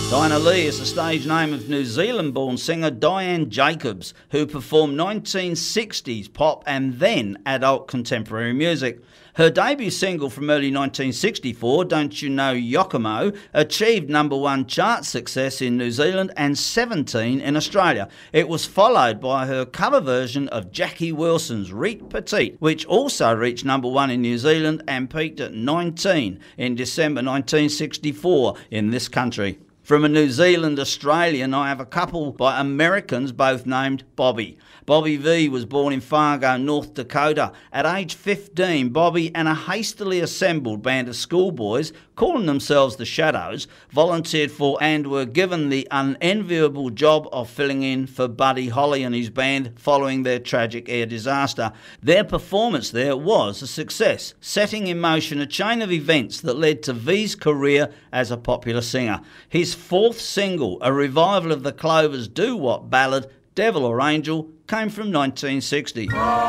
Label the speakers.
Speaker 1: Dinah Lee is the stage name of New Zealand-born singer Diane Jacobs, who performed 1960s pop and then adult contemporary music. Her debut single from early 1964, Don't You Know Yokomo, achieved #1 chart success in New Zealand and 17 in Australia. It was followed by her cover version of Jackie Wilson's Reet Petite, which also reached #1 in New Zealand and peaked at 19 in December 1964 in this country. From a New Zealand Australian, I have a couple by Americans, both named Bobby. Bobby V was born in Fargo, North Dakota. At age 15, Bobby and a hastily assembled band of schoolboys, calling themselves the Shadows, volunteered for and were given the unenviable job of filling in for Buddy Holly and his band following their tragic air disaster. Their performance there was a success, setting in motion a chain of events that led to V's career as a popular singer. His fourth single, a revival of the Clovers' doo-wop ballad, Devil or Angel, came from 1960.